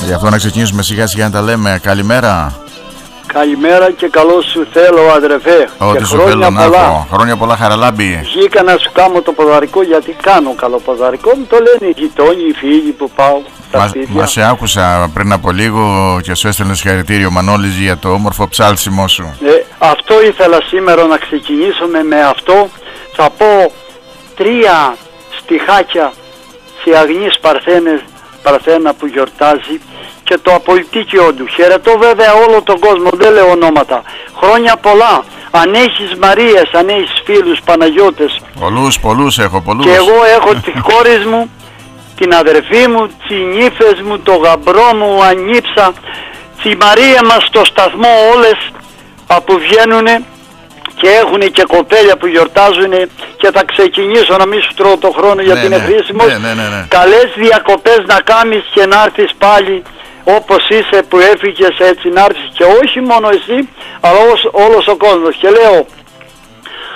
Γι' αυτό να ξεκινήσουμε σιγά σιγά να τα λέμε. Καλημέρα. Καλημέρα και καλό σου θέλω, αδερφέ. Ό,τι σου θέλω να έχω. Χρόνια πολλά, Χαραλάμπη. Βγήκα να σου κάνω το ποδαρικό, γιατί κάνω καλό ποδαρικό. Μου το λένε οι γειτόνιοι, οι φίλοι που πάω στα σπίτια. Μα σε άκουσα πριν από λίγο και σου έστελνε συγχαρητήριο, Μανώλης, για το όμορφο ψάλσιμό σου. Αυτό ήθελα σήμερα να ξεκινήσουμε με αυτό. Θα πω 3 στιχάκια σε Αγνής Παρθένα που γιορτάζει και το απολυτίκιο του. Χαιρετώ βέβαια όλο τον κόσμο, δεν λέω ονόματα. Χρόνια πολλά. Αν έχεις Μαρίες, αν έχεις φίλους Παναγιώτες. Πολλούς έχω, πολλούς. Και εγώ έχω τις κόρες μου, την αδερφή μου, τις νύφες μου, το γαμπρό μου, ανήψα. Τη Μαρία μας στο σταθμό όλες που βγαίνουνε και έχουν και κοπέλια που γιορτάζουν, και θα ξεκινήσω να μην σου τρώω το χρόνο γιατί είναι χρήσιμος. Καλές διακοπές να κάνεις και να έρθεις πάλι όπως είσαι που έφυγες, έτσι να έρθεις, και όχι μόνο εσύ αλλά όλος ο κόσμος. Και λέω